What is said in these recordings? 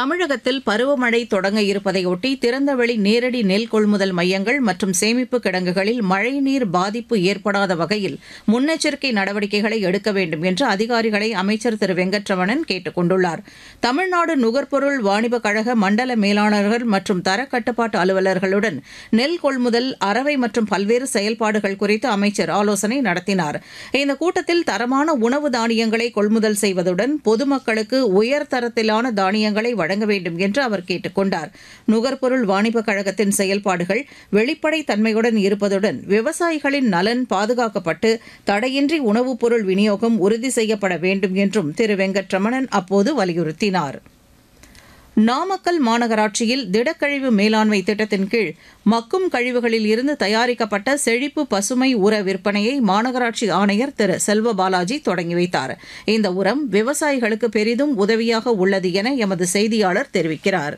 தமிழகத்தில் பருவமழை தொடங்க இருப்பதையொட்டி திறந்தவெளி நேரடி நெல் கொள்முதல் மையங்கள் மற்றும் சேமிப்பு கிடங்குகளில் மழைநீர் பாதிப்பு ஏற்படாத வகையில் முன்னெச்சரிக்கை நடவடிக்கைகளை எடுக்க வேண்டும் என்று அதிகாரிகளை அமைச்சர் திரு வெங்கட்ரமணன் கேட்டுக் கொண்டுள்ளார். தமிழ்நாடு நுகர்பொருள் வாணிபக் கழக மண்டல மேலாளர்கள் மற்றும் தரக்கட்டுப்பாட்டு அலுவலர்களுடன் நெல் கொள்முதல், அரவை மற்றும் பல்வேறு செயல்பாடுகள் குறித்து அமைச்சர் ஆலோசனை நடத்தினார். இந்த கூட்டத்தில் தரமான உணவு தானியங்களை கொள்முதல் செய்வதுடன் பொதுமக்களுக்கு உயர்தரத்திலான தானியங்களை வழங்க வேண்டும் என்று அவர் கேட்டுக் கொண்டார். நுகர்பொருள் வாணிபக் கழகத்தின் செயல்பாடுகள் வெளிப்படைத் தன்மையுடன் இருப்பதுடன் விவசாயிகளின் நலன் பாதுகாக்கப்பட்டு தடையின்றி உணவுப் பொருள் விநியோகம் உறுதி செய்யப்பட வேண்டும் என்றும் திரு வெங்கட்ரமணன் அப்போது வலியுறுத்தினார். நாமக்கல் மாநகராட்சியில் திடக்கழிவு மேலாண்மை திட்டத்தின் கீழ் மக்கும் கழிவுகளில் இருந்து தயாரிக்கப்பட்ட செழிப்பு பசுமை உர விற்பனையை மாநகராட்சி ஆணையர் திரு செல்வ பாலாஜி தொடங்கி வைத்தார். இந்த உரம் விவசாயிகளுக்கு பெரிதும் உதவியாக உள்ளது என எமது செய்தியாளர் தெரிவிக்கிறார்.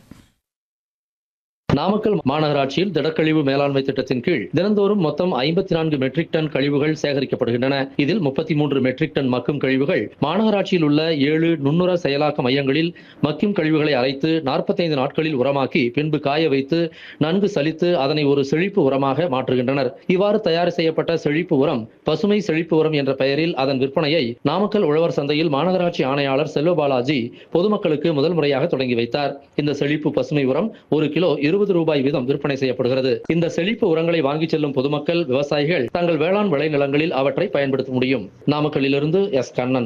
நாமக்கல் மாநகராட்சியில் திடக்கழிவு மேலாண்மை திட்டத்தின் கீழ் தினந்தோறும் மொத்தம் 54 மெட்ரிக் டன் கழிவுகள் சேகரிக்கப்படுகின்றன. இதில் 33 மெட்ரிக் டன் மக்கும் கழிவுகள் மாநகராட்சியில் உள்ள 7 நுண்ணுர செயலாக்க மையங்களில் மக்கும் கழிவுகளை அரைத்து 45 நாட்களில் உரமாக்கி பின்பு காய வைத்து நன்கு சலித்து அதனை ஒரு செழிப்பு உரமாக மாற்றுகின்றனர். இவ்வாறு தயார் செய்யப்பட்ட செழிப்பு உரம் பசுமை செழிப்பு உரம் என்ற பெயரில் அதன் விற்பனையை நாமக்கல் உழவர் சந்தையில் மாநகராட்சி ஆணையாளர் செல்வ பாலாஜி பொதுமக்களுக்கு முதல் முறையாக தொடங்கி வைத்தார். இந்த செழிப்பு பசுமை உரம் 1 கிலோ 20 ரூபாய் வீதம் விற்பனை செய்யப்படுகிறது. இந்த செழிப்பு உரங்களை வாங்கிச் செல்லும் பொதுமக்கள், விவசாயிகள் தங்கள் வேளாண் விளைநிலங்களில் அவற்றை பயன்படுத்த முடியும். நாமக்கல்லிலிருந்து எஸ் கண்ணன்.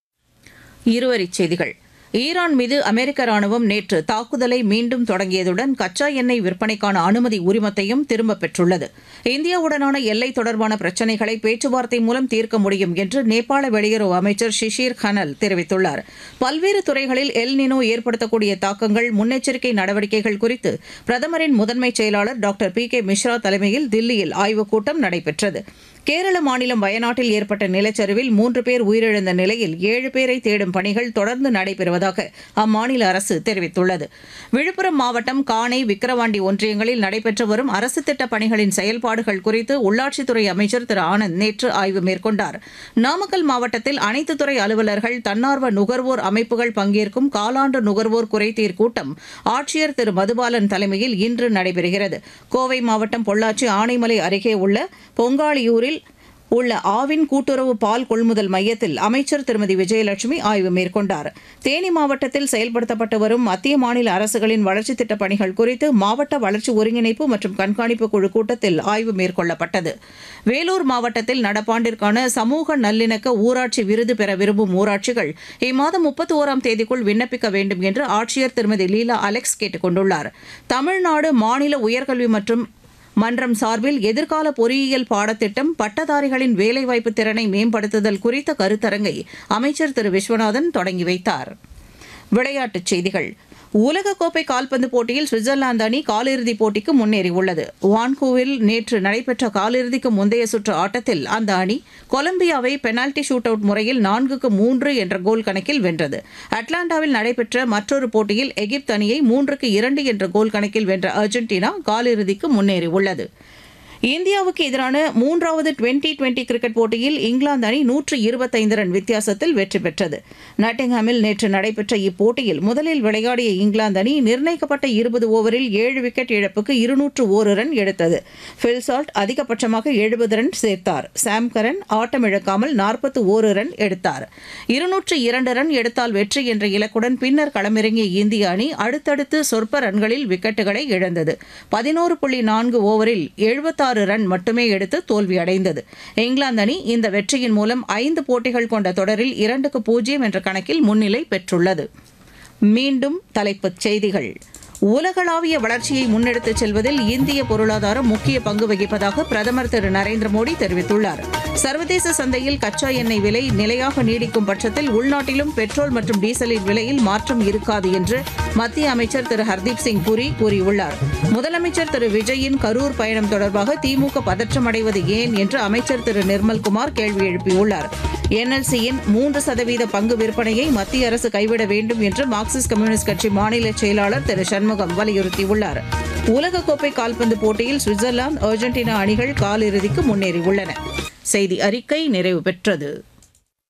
இருவரிச் செய்திகள். ஈரான் மீது அமெரிக்க ராணுவம் நேற்று தாக்குதலை மீண்டும் தொடங்கியதுடன் கச்சா எண்ணெய் விற்பனைக்கான அனுமதி உரிமத்தையும் திரும்பப் பெற்றுள்ளது. இந்தியாவுடனான எல்லை தொடர்பான பிரச்சினைகளை பேச்சுவார்த்தை மூலம் தீர்க்க முடியும் என்று நேபாள வெளியுறவு அமைச்சர் ஷிஷிர் கனல் தெரிவித்துள்ளார். பல்வேறு துறைகளில் எல் நினோ ஏற்படுத்தக்கூடிய தாக்கங்கள், முன்னெச்சரிக்கை நடவடிக்கைகள் குறித்து பிரதமரின் முதன்மைச் செயலாளர் டாக்டர் பி.கே. மிஸ்ரா தலைமையில் தில்லியில் ஆய்வுக் கூட்டம் நடைபெற்றது. கேரள மாநிலம் வயநாட்டில் ஏற்பட்ட நிலச்சரிவில் 3 பேர் உயிரிழந்த நிலையில் 7 பேரை தேடும் பணிகள் தொடர்ந்து நடைபெறுவதாக அம்மாநில அரசு தெரிவித்துள்ளது. விழுப்புரம் மாவட்டம் காணை, விக்கிரவாண்டி ஒன்றியங்களில் நடைபெற்று வரும் அரசு திட்டப் பணிகளின் செயல்பாடுகள் குறித்து உள்ளாட்சித்துறை அமைச்சர் திரு ஆனந்த் நேற்று ஆய்வு மேற்கொண்டார். நாமக்கல் மாவட்டத்தில் அனைத்து துறை அலுவலர்கள், தன்னார்வ நுகர்வோர் அமைப்புகள் பங்கேற்கும் காலாண்டு நுகர்வோர் குறைதீர் கூட்டம் ஆட்சியர் திரு மதுபாலன் தலைமையில் இன்று நடைபெறுகிறது. கோவை மாவட்டம் பொள்ளாச்சி ஆனைமலை அருகே உள்ள பொங்காளியூரில் உள்ள ஆவின் கூட்டுறவு பால் கொள்முதல் மையத்தில் அமைச்சர் திருமதி விஜயலட்சுமி ஆய்வு மேற்கொண்டார். தேனி மாவட்டத்தில் செயல்படுத்தப்பட்டு வரும் மத்திய மாநில அரசுகளின் வளர்ச்சித் திட்டப் பணிகள் குறித்து மாவட்ட வளர்ச்சி ஒருங்கிணைப்பு மற்றும் கண்காணிப்பு குழு கூட்டத்தில் ஆய்வு மேற்கொள்ளப்பட்டது. வேலூர் மாவட்டத்தில் நடப்பாண்டிற்கான சமூக நல்லிணக்க ஊராட்சி விருது பெற விரும்பும் ஊராட்சிகள் இம்மாதம் 31ஆம் தேதிக்குள் விண்ணப்பிக்க வேண்டும் என்று ஆட்சியர் திருமதி லீலா அலெக்ஸ் கேட்டுக் கொண்டுள்ளார். தமிழ்நாடு மாநில உயர்கல்வி மற்றும் மன்றம் சார்பில் எதிர்கால பொறியியல் பாடத்திட்டம், பட்டதாரிகளின் வேலைவாய்ப்பு திறனை மேம்படுத்துதல் குறித்த கருத்தரங்கை அமைச்சர் திரு விஸ்வநாதன் தொடங்கி வைத்தார். விளையாட்டுச் செய்திகள். உலகக்கோப்பை கால்பந்து போட்டியில் சுவிட்சர்லாந்து அணி காலிறுதிப் போட்டிக்கு முன்னேறியுள்ளது. வான்கூவில் நேற்று நடைபெற்ற காலிறுதிக்கு முந்தைய சுற்று ஆட்டத்தில் அந்த அணி கொலம்பியாவை பெனால்டி ஷூட் அவுட் முறையில் 4-3 என்ற கோல் கணக்கில் வென்றது. அட்லாண்டாவில் நடைபெற்ற மற்றொரு போட்டியில் எகிப்து அணியை 3-2 என்ற கோல் கணக்கில் வென்ற அர்ஜென்டினா காலிறுதிக்கு முன்னேறியுள்ளது. இந்தியாவுக்கு எதிரான 3வது டுவெண்டி கிரிக்கெட் போட்டியில் இங்கிலாந்து அணி 125 ரன் வித்தியாசத்தில் வெற்றி பெற்றது. நாட்டிங்ஹாமில் நேற்று நடைபெற்ற இப்போட்டியில் முதலில் விளையாடிய இங்கிலாந்து அணி நிர்ணயிக்கப்பட்ட 20 ஓவரில் 7 விக்கெட் இழப்புக்கு 201 ரன் எடுத்தது. ஃபில் சால்ட் அதிகபட்சமாக 70 ரன் சேர்த்தார். சாம் கரன் ஆட்டமிழக்காமல் 41 ரன் எடுத்தார். 202 ரன் எடுத்தால் வெற்றி என்ற இலக்குடன் பின்னர் களமிறங்கிய இந்திய அணி அடுத்தடுத்து சொற்ப ரன்களில் விக்கெட்டுகளை இழந்தது. 11.4 ஓவரில் 76 ரன் மட்டுமே எடுத்து தோல்வியடைந்தது. இங்கிலாந்து அணி இந்த வெற்றியின் மூலம் 5 போட்டிகள் கொண்ட தொடரில் 2-0 என்ற கணக்கில் முன்னிலை பெற்றுள்ளது. மீண்டும் தலைப்புச் செய்திகள். உலகளாவிய வளர்ச்சியை முன்னெடுத்துச் செல்வதில் இந்திய பொருளாதாரம் முக்கிய பங்கு வகிப்பதாக பிரதமர் திரு நரேந்திர மோடி தெரிவித்துள்ளார். சர்வதேச சந்தையில் கச்சா எண்ணெய் விலை நிலையாக நீடிக்கும் பட்சத்தில் உள்நாட்டிலும் பெட்ரோல் மற்றும் டீசலின் விலையில் மாற்றம் இருக்காது என்று மத்திய அமைச்சர் திரு ஹர்தீப் சிங் புரி கூறியுள்ளார். முதலமைச்சர் திரு விஜயின் கரூர் பயணம் தொடர்பாக திமுக பதற்றமடைவது ஏன் என்று அமைச்சர் திரு நிர்மல்குமார் கேள்வி எழுப்பியுள்ளார். என்எல்சியின் 3% பங்கு விற்பனையை மத்திய அரசு கைவிட வேண்டும் என்று மார்க்சிஸ்ட் கம்யூனிஸ்ட் கட்சி மாநில செயலாளர் திரு சண்முகம் வலியுறுத்தியுள்ளார். உலகக்கோப்பை கால்பந்து போட்டியில் சுவிட்சர்லாந்து, அர்ஜென்டினா அணிகள் காலிறுதிக்கு முன்னேறியுள்ளன. செய்தி அறிக்கை நிறைவு பெற்றது.